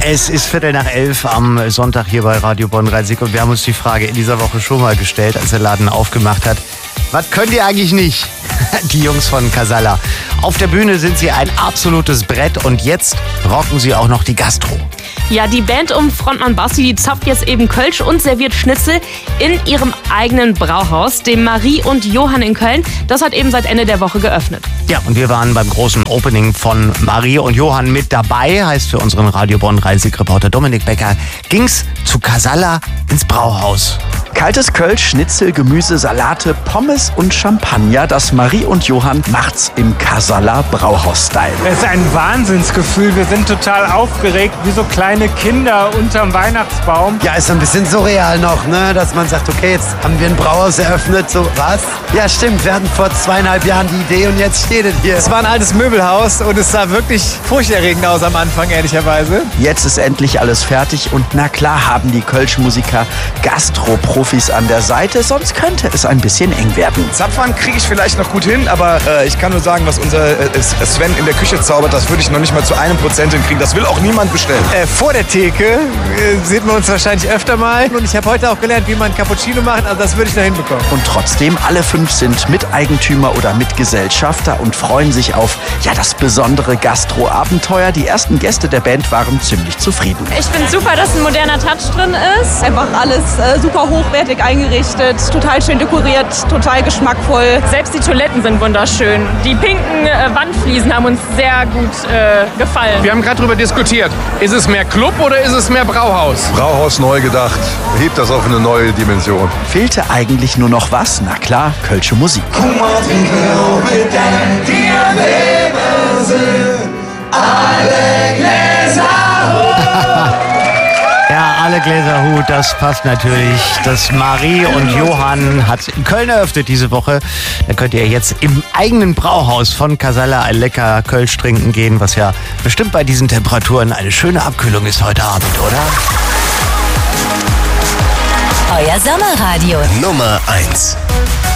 Es ist 11:15 am Sonntag hier bei Radio Bonn-Rhein-Sieg und wir haben uns die Frage in dieser Woche schon mal gestellt, als der Laden aufgemacht hat. Was könnt ihr eigentlich nicht? Die Jungs von Casalla. Auf der Bühne sind sie ein absolutes Brett und jetzt rocken sie auch noch die Gastro. Ja, die Band um Frontmann Basti, die zapft jetzt eben Kölsch und serviert Schnitzel in ihrem eigenen Brauhaus, dem Marie und Johann in Köln. Das hat eben seit Ende der Woche geöffnet. Ja, und wir waren beim großen Opening von Marie und Johann mit dabei. Heißt für unseren Radio Bonn-Rhein-Sieg-Reporter Dominik Becker, ging's zu Casalla ins Brauhaus. Kaltes Kölsch, Schnitzel, Gemüse, Salate, Pommes und Champagner. Das Marie und Johann macht's im Casalla Brauhaus-Style. Es ist ein Wahnsinnsgefühl. Wir sind total aufgeregt, wie so kleine Kinder unterm Weihnachtsbaum. Ja, ist ein bisschen surreal noch, ne? Dass man sagt, okay, jetzt haben wir ein Brauhaus eröffnet. So, was? Ja, stimmt. Wir hatten vor 2,5 Jahren die Idee und jetzt steht es hier. Es war ein altes Möbelhaus und es sah wirklich furchterregend aus am Anfang, ehrlicherweise. Jetzt ist endlich alles fertig und na klar haben die Kölsch-Musiker Gastro-Profis an der Seite, sonst könnte es ein bisschen eng werden. Zapfhahn kriege ich vielleicht noch gut hin, aber ich kann nur sagen, was unser Sven in der Küche zaubert, das würde ich noch nicht mal zu 1% hinkriegen. Das will auch niemand bestellen. Vor der Theke sieht man uns wahrscheinlich öfter mal. Und ich habe heute auch gelernt, wie man Cappuccino macht, also das würde ich noch hinbekommen. Und trotzdem, alle 5 sind Miteigentümer oder Mitgesellschafter und freuen sich auf das besondere Gastro-Abenteuer. Die ersten Gäste der Band waren ziemlich zufrieden. Ich finde super, dass ein moderner Touch drin ist. Einfach alles super hochwertig eingerichtet, total schön dekoriert, total geschmackvoll. Selbst die Toiletten sind wunderschön. Die pinken Wandfliesen haben uns sehr gut gefallen. Wir haben gerade darüber diskutiert. Ist es mehr Club oder ist es mehr Brauhaus? Brauhaus neu gedacht. Hebt das auf eine neue Dimension. Fehlte eigentlich nur noch was? Na klar, Kölsche Musik. Ja, alle Gläser Hut, das passt natürlich. Das Marie und Johann hat in Köln eröffnet diese Woche. Da könnt ihr jetzt im eigenen Brauhaus von Casalla ein lecker Kölsch trinken gehen, was ja bestimmt bei diesen Temperaturen eine schöne Abkühlung ist heute Abend, oder? Euer Sommerradio Nummer 1.